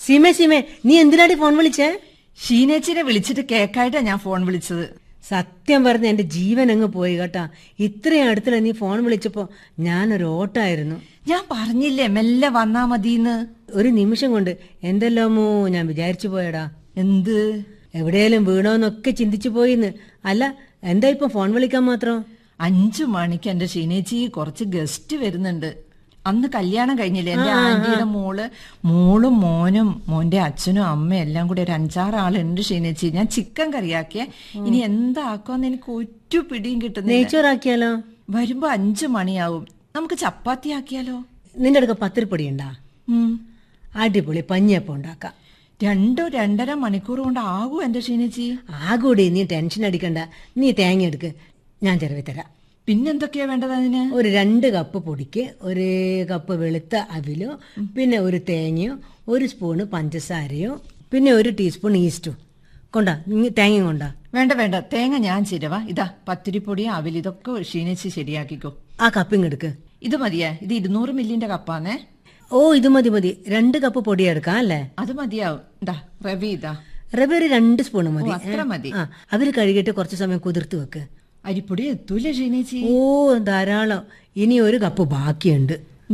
സീമേ നീ എന്തിനാടി ഫോൺ വിളിച്ചേ? ഷീനേച്ചിനെ വിളിച്ചിട്ട് കേക്കായിട്ടാ ഞാൻ ഫോൺ വിളിച്ചത്. സത്യം പറഞ്ഞ എന്റെ ജീവൻ അങ്ങ് പോയി കേട്ടാ. ഇത്രയും അടുത്തില്ല നീ ഫോൺ വിളിച്ചപ്പോ ഞാനൊരു ഓട്ടായിരുന്നു. ഞാൻ പറഞ്ഞില്ലേ മെല്ലെ വന്നാ മതിന്ന്. ഒരു നിമിഷം കൊണ്ട് എന്തെല്ലാമോ ഞാൻ വിചാരിച്ചു പോയടാ. എന്ത്? എവിടെയാലും വീണോന്നൊക്കെ ചിന്തിച്ചു പോയിന്ന്. അല്ല, എന്താ ഇപ്പൊ ഫോൺ വിളിക്കാൻ മാത്രം? 5 മണിക്ക് എന്റെ ഷീനേച്ചി കുറച്ച് ഗസ്റ്റ് വരുന്നുണ്ട്. അന്ന് കല്യാണം കഴിഞ്ഞില്ലേ എന്റെ ആന്റിയുടെ മോളും മോനും മോന്റെ അച്ഛനും അമ്മയും എല്ലാം കൂടി ഒരു 5-6 ആളുണ്ട് ഷീനേച്ചി. ഞാൻ ചിക്കൻ കറിയാക്കിയ. ഇനി എന്താക്കുമെന്ന് എനിക്ക് ഒരു പിടിയും കിട്ടുന്നില്ല. നെയ്ച്ചോറാക്കിയാലോ? വരുമ്പോ 5 മണിയാവും. നമുക്ക് ചപ്പാത്തി ആക്കിയാലോ? നിന്റെ അടുക്ക പത്തിരിപ്പൊടി ഉണ്ടാ? അടിപൊളി പഞ്ഞിയപ്പം ഉണ്ടാക്കാം. 2-2.5 മണിക്കൂർ കൊണ്ട് ആകൂ എന്റെ ഷീനേച്ചി? ആകൂടി, നീ ടെൻഷൻ അടിക്കണ്ട. നീ തേങ്ങ എടുക്ക്, ഞാൻ ചിലവി തരാം. പിന്നെന്തൊക്കെയാ വേണ്ടത് അതിന്? ഒരു 2 കപ്പ് പൊടിക്ക് 1 കപ്പ് വെളുത്ത അവിലോ, പിന്നെ 1 തേങ്ങയോ, 1 സ്പൂണ് പഞ്ചസാരയോ, പിന്നെ 1 ടീസ്പൂൺ ഈസ്റ്റും കൊണ്ടാ. തേങ്ങയും കൊണ്ടാ? വേണ്ട, തേങ്ങ ഞാൻ ചിരവാ. ഇതാ പത്തിരിപ്പൊടി അവിൽ ഇതൊക്കെ ക്ഷീണിച്ച് ശരിയാക്കിക്കോ. ആ കപ്പിങ് എടുക്ക്. ഇത് മതിയാ? ഇത് 200 മില്ലിന്റെ കപ്പാന്നേ. ഓ, ഇത് മതി. 2 കപ്പ് പൊടി എടുക്കാം അല്ലേ? അത് മതിയാവും. ഇതാ റവി, ഇതാ റവ ഒരു 2 സ്പൂൺ മതി. അത്ര മതി. അവര് കഴുകിയിട്ട് കുറച്ച് സമയം കുതിർത്ത് വെക്ക്. അരിപ്പൊടി എത്തൂലേ ഷീനേച്ചി? ഓ ധാരാളം. ഇനി 1 കപ്പ് ബാക്കിയുണ്ട്.